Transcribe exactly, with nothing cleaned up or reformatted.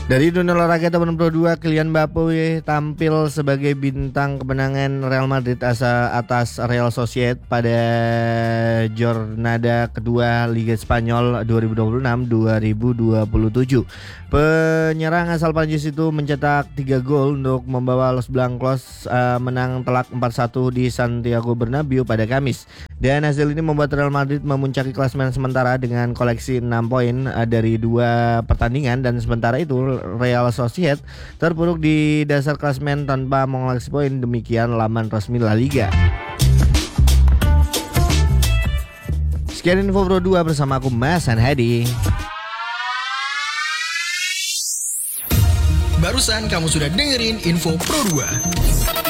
Dari dunia olahraga tahun Pro dua, Kylian Mbappe tampil sebagai bintang kemenangan Real Madrid asa atas Real Sociedad pada jornada kedua Liga Spanyol dua ribu dua puluh enam dua ribu dua puluh tujuh. Penyerang asal Prancis itu mencetak tiga gol untuk membawa Los Blancos uh, menang telak empat satu di Santiago Bernabeu pada Kamis. Dan hasil ini membuat Real Madrid memuncaki klasemen sementara dengan koleksi enam poin uh, dari dua pertandingan, dan sementara itu Real Sociedad terpuruk di dasar klasemen tanpa mengoleksi poin. Demikian laman resmi La Liga. Sekian info Pro dua bersama aku Mas Hadi. Barusan kamu sudah dengerin info Pro dua.